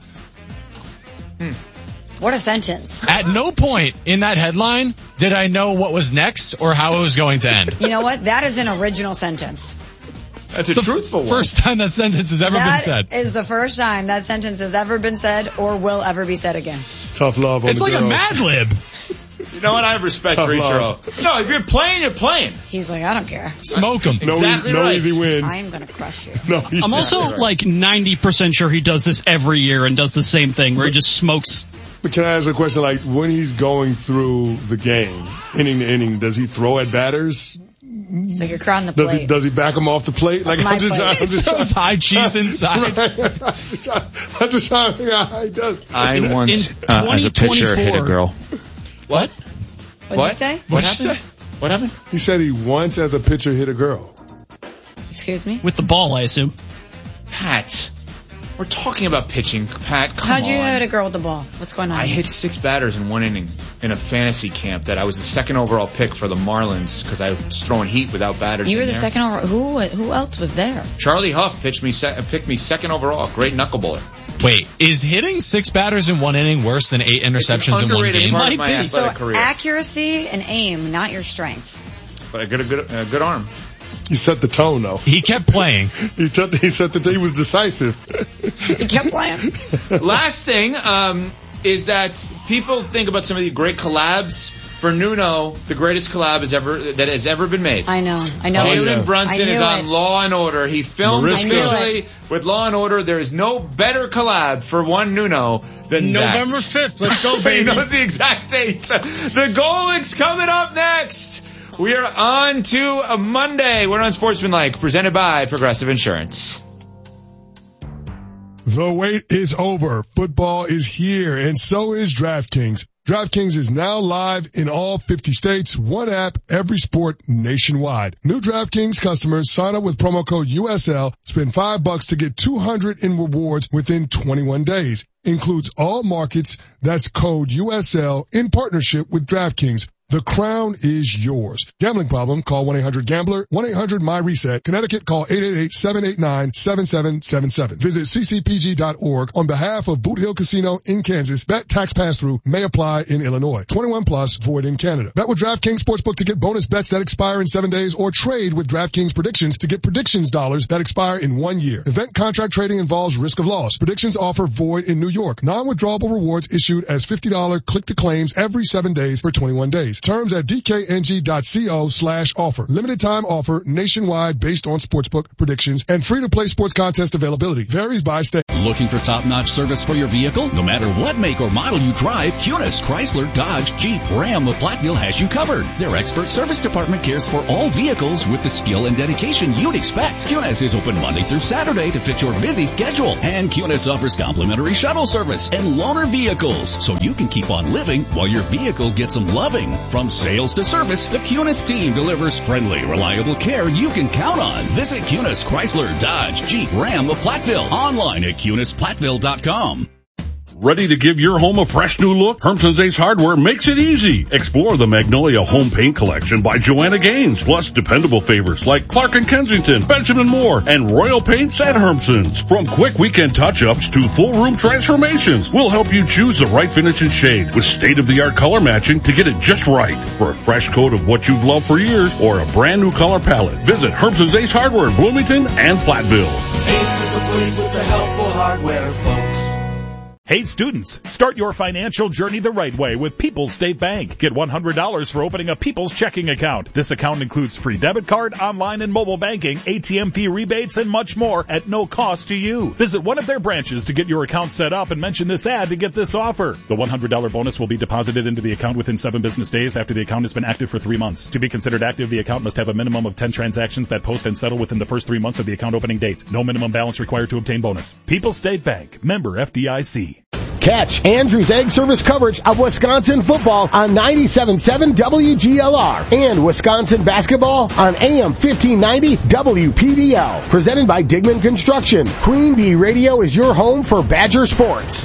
What a sentence. At no point in that headline did I know what was next or how it was going to end. You know what? That is an original sentence. That's a truthful one. First time that sentence has ever been said. That is the first time that sentence has ever been said or will ever be said again. Tough love on it's the like girls. A Mad Lib. You know what? I have respect for Ichiro. No, if you're playing, you're playing. He's like, I don't care. Smoke him. Exactly no right. easy wins. I'm going to crush you. No, I'm also like 90% sure he does this every year and does the same thing where he just smokes. But can I ask a question? Like, when he's going through the game, inning to inning, does he throw at batters? It's like you're crowding the plate. Does he back him off the plate? That's like, I'm just those high cheese inside. Right. I'm just trying to figure out how he does. I once, as a pitcher, hit a girl. What? What did you say? What happened? What happened? He said he once, as a pitcher, hit a girl. Excuse me? With the ball, I assume. Pat, we're talking about pitching. Pat, come How'd on. you hit a girl with the ball? What's going on? I hit 6 batters in 1 inning in a fantasy camp that I was the 2nd overall pick for the Marlins because I was throwing heat without batters. You were the 2nd overall. Who else was there? Charlie Huff picked me 2nd overall. Great knuckleballer. Wait, is hitting 6 batters in 1 inning worse than 8 interceptions in 1 game? Part of my athletic career. Accuracy and aim, not your strengths. But I got a good arm. He set the tone, though. He kept playing. He was decisive. He kept playing. Last thing is that people think about some of the great collabs. For Nuno, the greatest collab that has ever been made. I know. Jalen Brunson is on Law and Order. He filmed officially with Law and Order. There is no better collab for one Nuno than November 5th. Let's go, baby. He knows the exact date. The Golics coming up next. We are on to a Monday. We're on Sportsmanlike, presented by Progressive Insurance. The wait is over. Football is here, and so is DraftKings. DraftKings is now live in all 50 states, one app, every sport nationwide. New DraftKings customers sign up with promo code USL, spend $5 to get $200 in rewards within 21 days. Includes all markets. That's code USL in partnership with DraftKings. The crown is yours. Gambling problem? Call 1-800-GAMBLER. 1-800-MY-RESET. Connecticut, call 888-789-7777. Visit ccpg.org on behalf of Boot Hill Casino in Kansas. Bet tax pass-through may apply in Illinois. 21 plus, void in Canada. Bet with DraftKings Sportsbook to get bonus bets that expire in 7 days, or trade with DraftKings Predictions to get predictions dollars that expire in 1 year. Event contract trading involves risk of loss. Predictions offer void in New York. Non-withdrawable rewards issued as $50 click-to-claims every 7 days for 21 days. Terms at dkng.co/offer. Limited time offer nationwide based on sportsbook predictions and free-to-play sports contest availability. Varies by state. Looking for top-notch service for your vehicle? No matter what make or model you drive, Kunis, Chrysler, Dodge, Jeep, Ram of Platteville has you covered. Their expert service department cares for all vehicles with the skill and dedication you'd expect. Kunis is open Monday through Saturday to fit your busy schedule. And Kunis offers complimentary shuttle service and loaner vehicles, so you can keep on living while your vehicle gets some loving. From sales to service, the Kunis team delivers friendly, reliable care you can count on. Visit Kunis, Chrysler, Dodge, Jeep, Ram of Platteville. Online at KunisPlatteville.com. Ready to give your home a fresh new look? Hermson's Ace Hardware makes it easy. Explore the Magnolia Home Paint Collection by Joanna Gaines, plus dependable favorites like Clark & Kensington, Benjamin Moore, and Royal Paints at Hermson's. From quick weekend touch-ups to full room transformations, we'll help you choose the right finish and shade with state-of-the-art color matching to get it just right. For a fresh coat of what you've loved for years or a brand new color palette, visit Hermson's Ace Hardware in Bloomington and Platteville. Ace is the place with the helpful hardware, folks. Hey students, start your financial journey the right way with People's State Bank. Get $100 for opening a People's checking account. This account includes free debit card, online and mobile banking, ATM fee rebates, and much more at no cost to you. Visit one of their branches to get your account set up and mention this ad to get this offer. The $100 bonus will be deposited into the account within 7 business days after the account has been active for 3 months. To be considered active, the account must have a minimum of 10 transactions that post and settle within the first 3 months of the account opening date. No minimum balance required to obtain bonus. People's State Bank. Member FDIC. Catch Andrew's Egg Service coverage of Wisconsin football on 97.7 WGLR and Wisconsin basketball on AM 1590 WPVL. Presented by Digman Construction. Queen Bee Radio is your home for Badger sports.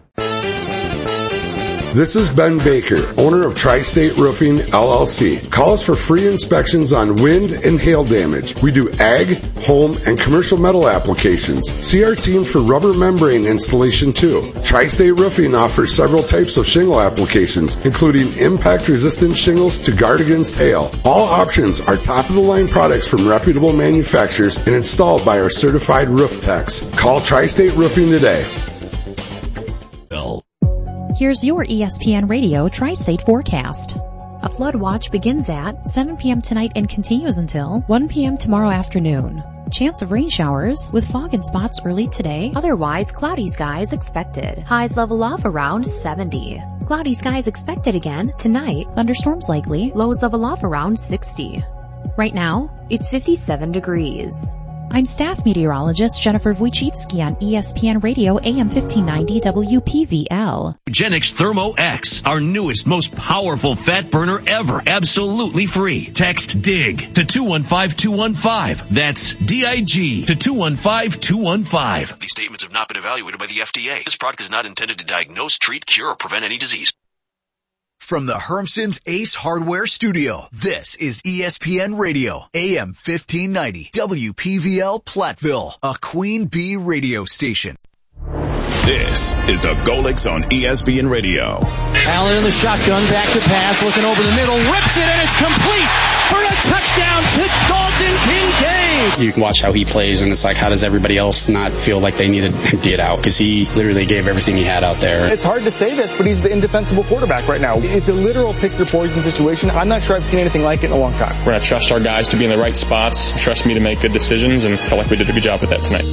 This is Ben Baker, owner of Tri-State Roofing, LLC. Call us for free inspections on wind and hail damage. We do ag, home, and commercial metal applications. See our team for rubber membrane installation too. Tri-State Roofing offers several types of shingle applications, including impact-resistant shingles to guard against hail. All options are top-of-the-line products from reputable manufacturers and installed by our certified roof techs. Call Tri-State Roofing today. Here's your ESPN Radio Tri-State forecast. A flood watch begins at 7 p.m. tonight and continues until 1 p.m. tomorrow afternoon. Chance of rain showers with fog in spots early today. Otherwise, cloudy skies expected. Highs level off around 70. Cloudy skies expected again tonight. Thunderstorms likely. Lows level off around 60. Right now, it's 57 degrees. I'm staff meteorologist Jennifer Wojcicki on ESPN Radio AM 1590 WPVL. Genix Thermo X, our newest, most powerful fat burner ever. Absolutely free. Text DIG to 215215. That's DIG to 215215. These statements have not been evaluated by the FDA. This product is not intended to diagnose, treat, cure, or prevent any disease. From the Hermson's Ace Hardware Studio, this is ESPN Radio, AM 1590, WPVL Platteville, a Queen Bee radio station. This is the Golix on ESPN Radio. Allen in the shotgun, back to pass, looking over the middle, rips it, and it's complete for a touchdown to Dalton Kincaid. You can watch how he plays, and it's like, how does everybody else not feel like they need to empty it out? Because he literally gave everything he had out there. It's hard to say this, but he's the indefensible quarterback right now. It's a literal pick-your-poison situation. I'm not sure I've seen anything like it in a long time. We're going to trust our guys to be in the right spots, trust me to make good decisions, and felt like we did a good job with that tonight.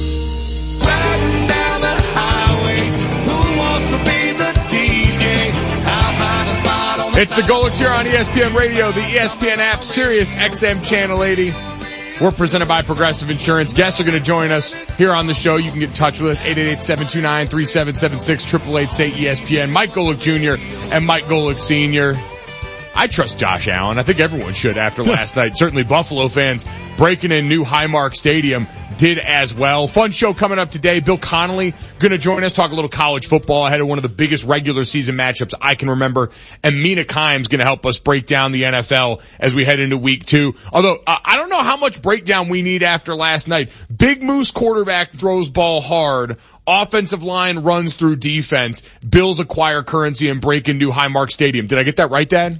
It's the Golix here on ESPN Radio, the ESPN app, Sirius XM Channel 80. We're presented by Progressive Insurance. Guests are going to join us here on the show. You can get in touch with us, 888-729-3776, 888-SAY-ESPN. Mike Golick Jr. and Mike Golick Sr. I trust Josh Allen. I think everyone should after last night. Certainly Buffalo fans breaking in new Highmark Stadium did as well. Fun show coming up today. Bill Connolly going to join us, talk a little college football ahead of one of the biggest regular season matchups I can remember. And Mina Kimes going to help us break down the NFL as we head into week 2. Although, I don't know how much breakdown we need after last night. Big Moose quarterback throws ball hard. Offensive line runs through defense. Bills acquire currency and break into Highmark Stadium. Did I get that right, Dad?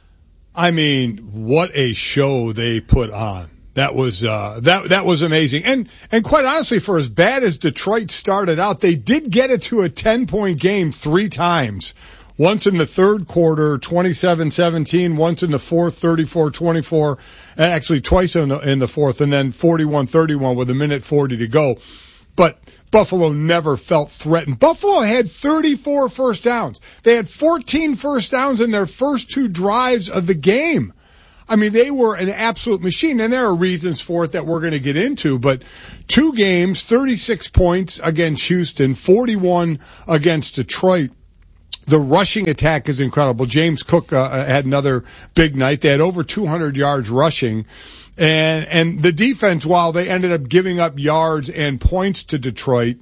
I mean, what a show they put on. That was amazing. And quite honestly, for as bad as Detroit started out, they did get it to a 10-point game 3 times. Once in the third quarter, 27-17, once in the fourth, 34-24, actually twice in the fourth, and then 41-31 with 1:40 to go. But Buffalo never felt threatened. Buffalo had 34 first downs. They had 14 first downs in their first 2 drives of the game. I mean, they were an absolute machine, and there are reasons for it that we're going to get into, but 2 games, 36 points against Houston, 41 against Detroit. The rushing attack is incredible. James Cook had another big night. They had over 200 yards rushing. And the defense, while they ended up giving up yards and points to Detroit,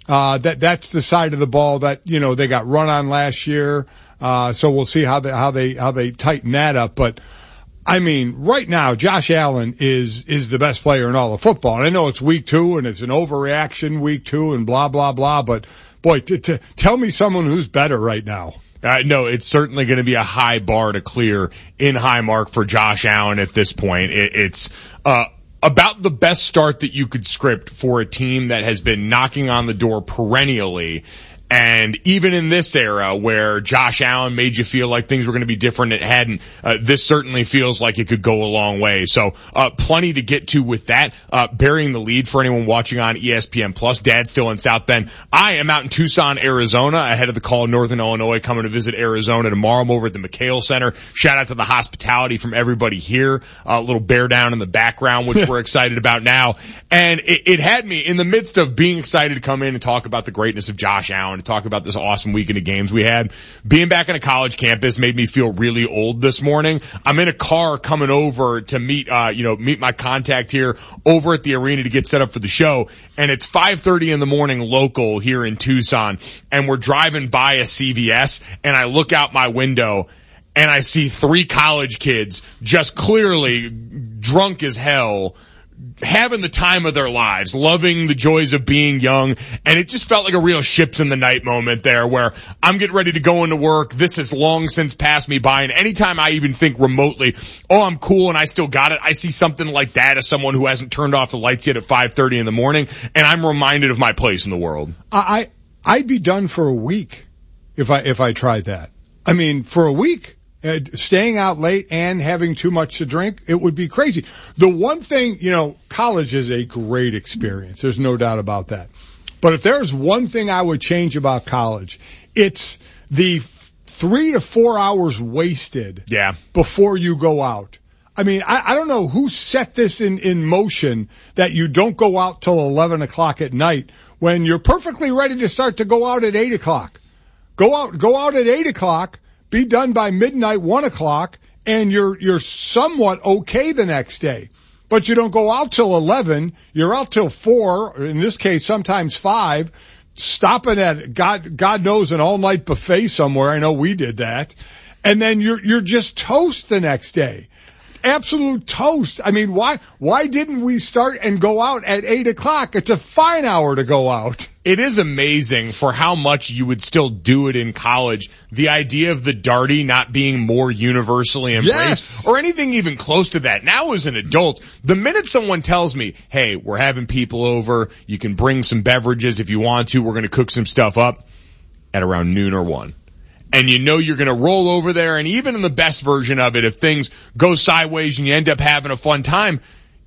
that's the side of the ball that, they got run on last year. So we'll see how they tighten that up. But I mean, right now, Josh Allen is the best player in all of football. And I know it's week 2 and it's an overreaction week 2 and blah, blah, blah. But boy, tell me someone who's better right now. No, it's certainly going to be a high bar to clear in Highmark for Josh Allen at this point. It's about the best start that you could script for a team that has been knocking on the door perennially. And even in this era where Josh Allen made you feel like things were going to be different, it hadn't. This certainly feels like it could go a long way. So, plenty to get to with that. Burying the lead for anyone watching on ESPN Plus. Dad's still in South Bend. I am out in Tucson, Arizona, ahead of the call in Northern Illinois, coming to visit Arizona tomorrow. I'm over at the McHale Center. Shout out to the hospitality from everybody here. A little bear down in the background, which we're excited about now. And it had me in the midst of being excited to come in and talk about the greatness of Josh Allen, to talk about this awesome weekend of games we had. Being back on a college campus made me feel really old this morning. I'm in a car coming over to meet my contact here over at the arena to get set up for the show. And it's 5:30 in the morning local here in Tucson. And we're driving by a CVS and I look out my window and I see 3 college kids just clearly drunk as hell, having the time of their lives, loving the joys of being young. And it just felt like a real ships in the night moment there where I'm getting ready to go into work. This has long since passed me by. And anytime I even think remotely, oh, I'm cool and I still got it, I see something like that as someone who hasn't turned off the lights yet at 5:30 in the morning. And I'm reminded of my place in the world. I'd be done for a week if I tried that. I mean, for a week. Staying out late and having too much to drink, it would be crazy. The one thing, college is a great experience. There's no doubt about that. But if there's one thing I would change about college, it's the 3 to 4 hours wasted before you go out. I mean, I don't know who set this in motion that you don't go out till 11 o'clock at night when you're perfectly ready to start to go out at 8 o'clock. Go out at 8 o'clock. Be done by midnight, 1 o'clock, and you're somewhat okay the next day. But you don't go out till 11. You're out till 4, or in this case, sometimes 5, stopping at God knows an all-night buffet somewhere. I know we did that. And then you're just toast the next day. Absolute toast. I mean, why didn't we start and go out at 8 o'clock? It's a fine hour to go out. It is amazing for how much you would still do it in college. The idea of the Darty not being more universally embraced or anything even close to that. Now as an adult, the minute someone tells me, hey, we're having people over, you can bring some beverages if you want to, we're going to cook some stuff up at around noon or 1. And you're going to roll over there, and even in the best version of it, if things go sideways and you end up having a fun time,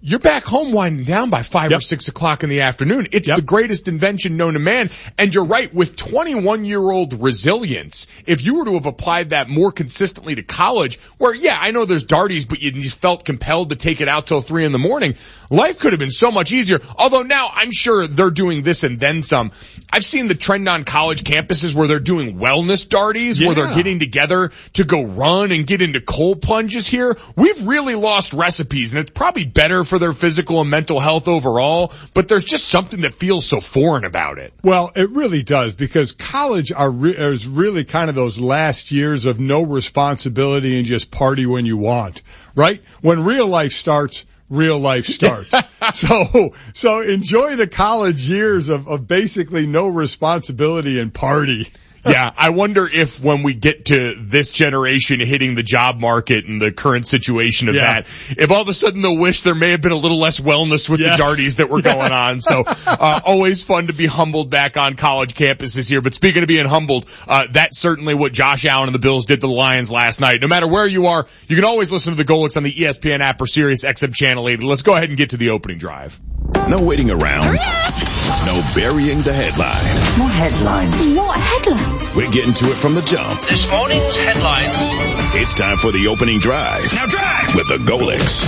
you're back home winding down by 5 or 6 o'clock in the afternoon. It's the greatest invention known to man. And you're right, with 21-year-old resilience, if you were to have applied that more consistently to college, where, I know there's darties, but you felt compelled to take it out till 3 in the morning, life could have been so much easier. Although now I'm sure they're doing this and then some. I've seen the trend on college campuses where they're doing wellness darties, where they're getting together to go run and get into cold plunges here. We've really lost recipes, and it's probably better for their physical and mental health overall, but there's just something that feels so foreign about it. Well, it really does, because college is really kind of those last years of no responsibility and just party when you want, right? When real life starts, real life starts. So enjoy the college years of basically no responsibility and party. Yeah, I wonder if when we get to this generation hitting the job market and the current situation of that, if all of a sudden they'll wish there may have been a little less wellness with the darties that were going on. So, always fun to be humbled back on college campuses here. But speaking of being humbled, that's certainly what Josh Allen and the Bills did to the Lions last night. No matter where you are, you can always listen to the Golix on the ESPN app or Sirius XM Channel 80. Let's go ahead and get to the opening drive. No waiting around. No burying the headline. More headlines. What headlines? We're getting to it from the jump. This morning's headlines. It's time for the opening drive. Now drive! With the Golix.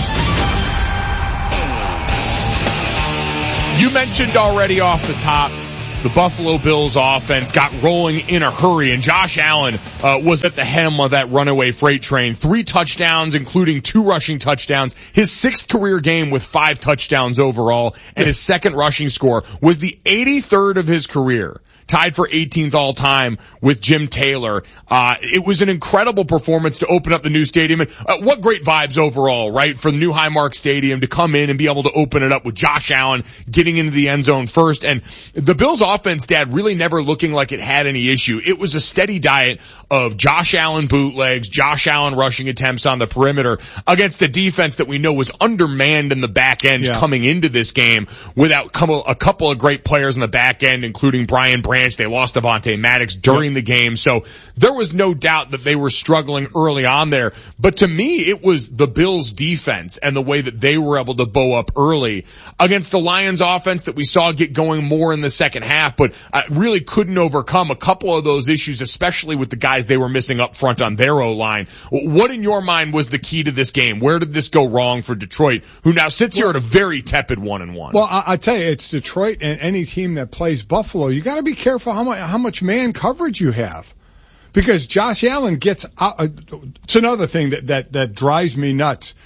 You mentioned already off the top, the Buffalo Bills offense got rolling in a hurry, and Josh Allen was at the helm of that runaway freight train. 3 touchdowns, including 2 rushing touchdowns. His 6th career game with 5 touchdowns overall, and his 2nd rushing score was the 83rd of his career. Tied for 18th all time with Jim Taylor. It was an incredible performance to open up the new stadium. And what great vibes overall, right? For the new Highmark Stadium to come in and be able to open it up with Josh Allen getting into the end zone first. And the Bills offense, Dad, really never looking like it had any issue. It was a steady diet of Josh Allen bootlegs, Josh Allen rushing attempts on the perimeter against a defense that we know was undermanned in the back end coming into this game without a couple of great players in the back end, including Brian Branch. They lost Devontae Maddox during the game. So there was no doubt that they were struggling early on there. But to me, it was the Bills defense and the way that they were able to bow up early against the Lions offense that we saw get going more in the second half, but really couldn't overcome a couple of those issues, especially with the guys they were missing up front on their O-line. What in your mind was the key to this game? Where did this go wrong for Detroit, who now sits here at a very tepid 1-1? Well, I tell you, it's Detroit and any team that plays Buffalo. You got to be careful how much man coverage you have, because Josh Allen gets out. It's another thing that drives me nuts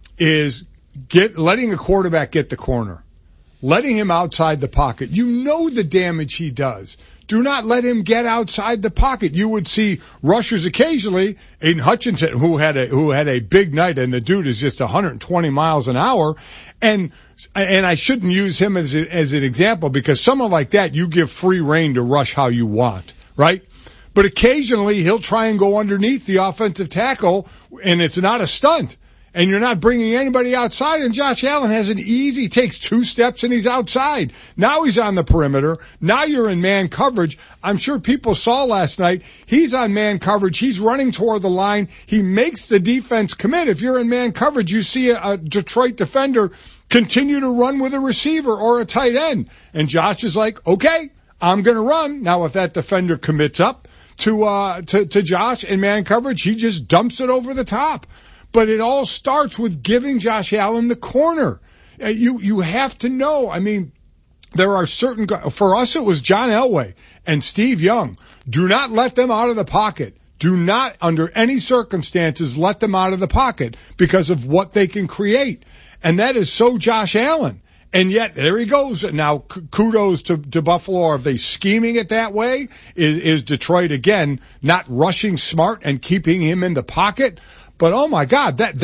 is letting a quarterback get the corner, letting him outside the pocket. You know the damage he does. Do not let him get outside the pocket. You would see rushers occasionally. Aiden Hutchinson, who had a big night, and the dude is just 120 miles an hour. And I shouldn't use him as an example, because someone like that, you give free rein to rush how you want, right? But occasionally he'll try and go underneath the offensive tackle, and it's not a stunt. And you're not bringing anybody outside, and Josh Allen takes 2 steps and he's outside. Now he's on the perimeter. Now you're in man coverage. I'm sure people saw last night, he's on man coverage. He's running toward the line. He makes the defense commit. If you're in man coverage, you see a Detroit defender continue to run with a receiver or a tight end. And Josh is like, okay, I'm going to run. Now, if that defender commits up to Josh in man coverage, he just dumps it over the top. But it all starts with giving Josh Allen the corner. You have to know. I mean, there are certain guys. For us, it was John Elway and Steve Young. Do not let them out of the pocket. Do not, under any circumstances, let them out of the pocket because of what they can create. And that is so Josh Allen. And yet, there he goes. Now, kudos to Buffalo. Are they scheming it that way? Is Detroit, again, not rushing smart and keeping him in the pocket? But oh my God, that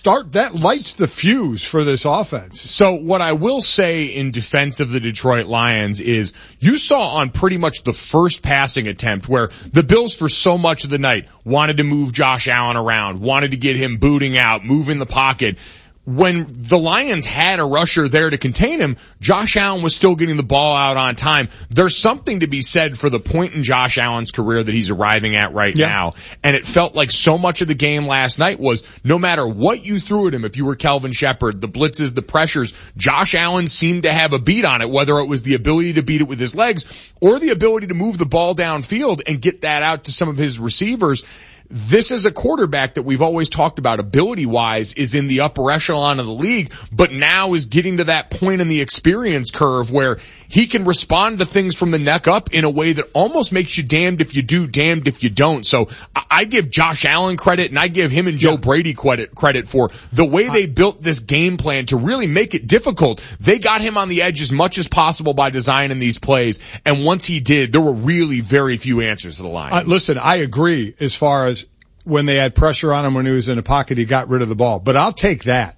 lights the fuse for this offense. So what I will say in defense of the Detroit Lions is you saw on pretty much the first passing attempt where the Bills for so much of the night wanted to move Josh Allen around, wanted to get him booting out, move in the pocket. when the Lions had a rusher there to contain him, Josh Allen was still getting the ball out on time. There's something to be said for the point in Josh Allen's career that he's arriving at right now. And it felt like so much of the game last night was no matter what you threw at him, if you were Kelvin Shepard, the blitzes, the pressures, Josh Allen seemed to have a beat on it, whether it was the ability to beat it with his legs or the ability to move the ball downfield and get that out to some of his receivers. This is a quarterback that we've always talked about ability-wise is in the upper echelon of the league, but now is getting to that point in the experience curve where he can respond to things from the neck up in a way that almost makes you damned if you do, damned if you don't. So I give Josh Allen credit, and I give him and Joe Brady credit for the way they built this game plan to really make it difficult. They got him on the edge as much as possible by designing these plays, and once he did, there were really very few answers to the line. Listen, I agree as far as when they had pressure on him when he was in the pocket, he got rid of the ball. But I'll take that.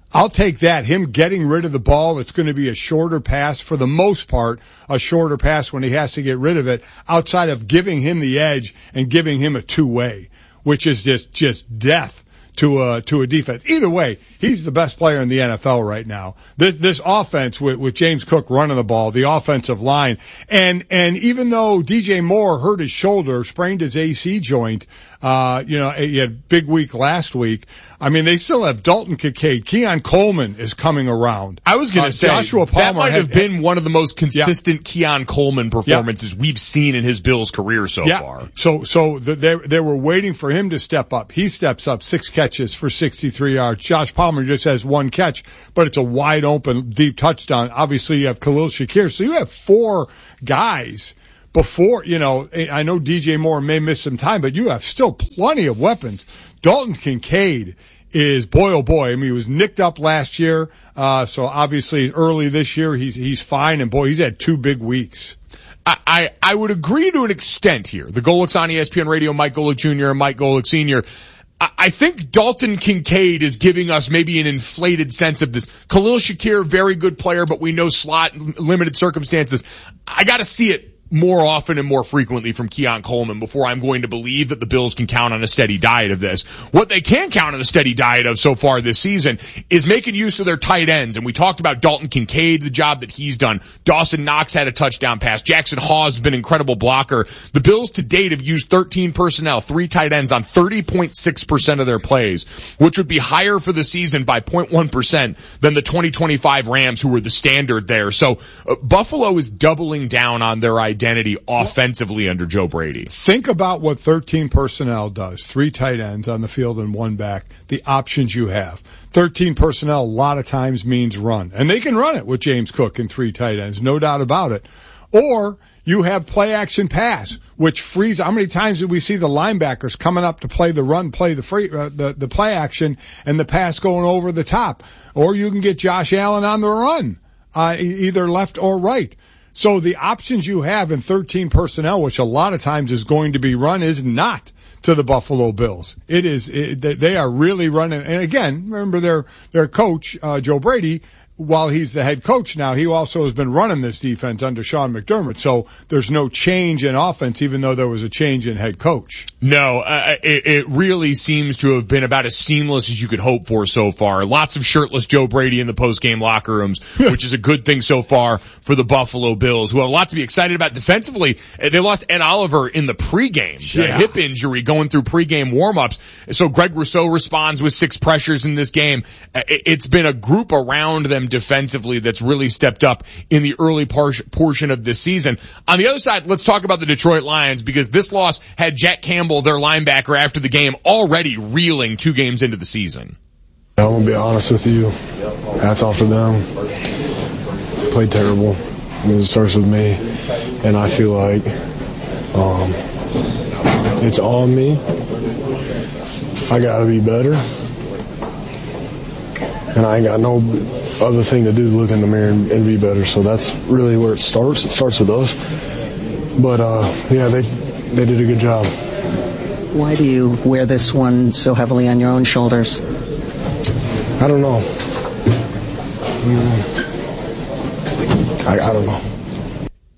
Him getting rid of the ball, it's going to be a shorter pass for the most part, a shorter pass when he has to get rid of it, outside of giving him the edge and giving him a two-way, which is just death to a defense. Either way, he's the best player in the NFL right now. This offense with James Cook running the ball, the offensive line, and even though DJ Moore hurt his shoulder, sprained his AC joint, he had a big week last week. I mean, they still have Dalton Kincaid. Keon Coleman is coming around. I was going to say, Joshua Palmer that might have been one of the most consistent Keon Coleman performances we've seen in his Bills career so far. So they were waiting for him to step up. He steps up, 6 catches for 63 yards. Josh Palmer just has 1 catch, but it's a wide open, deep touchdown. Obviously, you have Khalil Shakir. So you have 4 guys before, I know DJ Moore may miss some time, but you have still plenty of weapons. Dalton Kincaid is, boy, oh boy, I mean, he was nicked up last year, so obviously early this year he's fine, and boy, he's had 2 big weeks. I would agree to an extent here. The Golics on ESPN Radio, Mike Golic Jr. and Mike Golic Sr. I think Dalton Kincaid is giving us maybe an inflated sense of this. Khalil Shakir, very good player, but we know slot, limited circumstances. I gotta see it more often and more frequently from Keon Coleman before I'm going to believe that the Bills can count on a steady diet of this. What they can count on a steady diet of so far this season is making use of their tight ends. And we talked about Dalton Kincaid, the job that he's done. Dawson Knox had a touchdown pass. Jackson Hawes has been an incredible blocker. The Bills to date have used 13 personnel, 3 tight ends on 30.6% of their plays, which would be higher for the season by 0.1% than the 2025 Rams, who were the standard there. So Buffalo is doubling down on their identity offensively under Joe Brady. Think about what 13 personnel does. 3 tight ends on the field and 1 back. The options you have. 13 personnel a lot of times means run. And they can run it with James Cook and 3 tight ends, no doubt about it. Or you have play action pass, which frees. How many times did we see the linebackers coming up to play the run, play the play action, and the pass going over the top? Or you can get Josh Allen on the run, either left or right. So the options you have in 13 personnel, which a lot of times is going to be run, is not to the Buffalo Bills. They are really running. And again, remember their coach, Joe Brady, while he's the head coach now, he also has been running this defense under Sean McDermott. So there's no change in offense, even though there was a change in head coach. No, it really seems to have been about as seamless as you could hope for so far. Lots of shirtless Joe Brady in the post-game locker rooms, which is a good thing so far for the Buffalo Bills, who have a lot to be excited about defensively. They lost Ed Oliver in the pregame, hip injury going through pregame warm-ups. So Greg Rousseau responds with 6 pressures in this game. It's been a group around them defensively that's really stepped up in the early portion of this season. On the other side, let's talk about the Detroit Lions, because this loss had Jack Campbell, their linebacker, after the game already reeling 2 games into the season. I'm going to be honest with you. Hats off to them. Played terrible. It starts with me. And I feel like it's on me. I got to be better. And I ain't got no other thing to do to look in the mirror and be better. So that's really where it starts. It starts with us. But, they did a good job. Why do you wear this one so heavily on your own shoulders? I don't know. I don't know.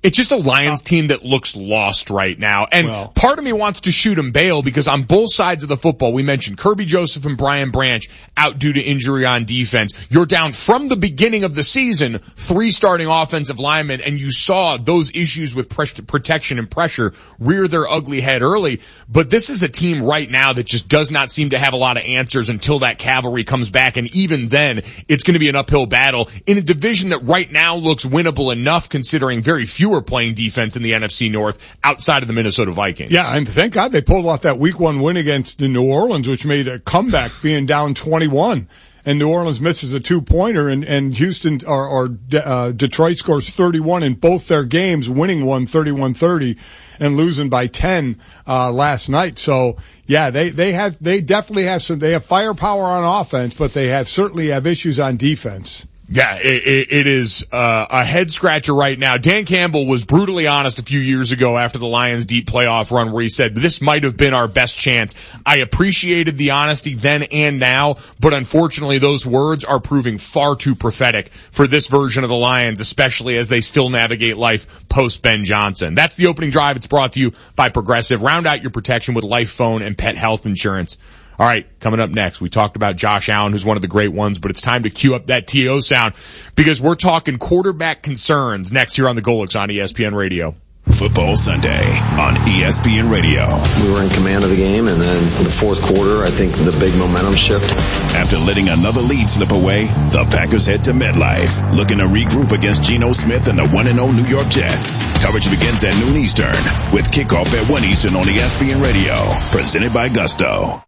It's just a Lions team that looks lost right now. And part of me wants to shoot him bail because on both sides of the football, we mentioned Kirby Joseph and Brian Branch out due to injury on defense. You're down from the beginning of the season, 3 starting offensive linemen, and you saw those issues with protection and pressure rear their ugly head early. But this is a team right now that just does not seem to have a lot of answers until that cavalry comes back. And even then, it's going to be an uphill battle in a division that right now looks winnable enough considering very few are playing defense in the NFC North outside of the Minnesota Vikings. Yeah, and thank God they pulled off that week 1 win against the New Orleans, which made a comeback being down 21. And New Orleans misses a 2-pointer and Houston or Detroit scores 31 in both their games, winning one 31-30 and losing by 10 last night. So yeah, they definitely have they have firepower on offense, but they certainly have issues on defense. Yeah, it is a head scratcher right now. Dan Campbell was brutally honest a few years ago after the Lions' deep playoff run where he said, this might have been our best chance. I appreciated the honesty then and now, but unfortunately those words are proving far too prophetic for this version of the Lions, especially as they still navigate life post Ben Johnson. That's the opening drive. It's brought to you by Progressive. Round out your protection with life, phone, and pet health insurance. All right, coming up next, we talked about Josh Allen, who's one of the great ones, but it's time to cue up that TO sound because we're talking quarterback concerns next here on the Golics on ESPN Radio. Football Sunday on ESPN Radio. We were in command of the game, and then in the fourth quarter, I think the big momentum shift. After letting another lead slip away, the Packers head to MetLife, looking to regroup against Geno Smith and the 1-0 New York Jets. Coverage begins at noon Eastern, with kickoff at 1 Eastern on ESPN Radio, presented by Gusto.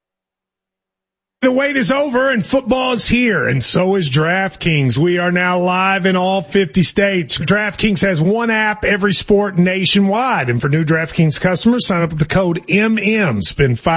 The wait is over and football is here, and so is DraftKings. We are now live in all 50 states. DraftKings has one app, every sport nationwide. And for new DraftKings customers, sign up with the code MM. Spend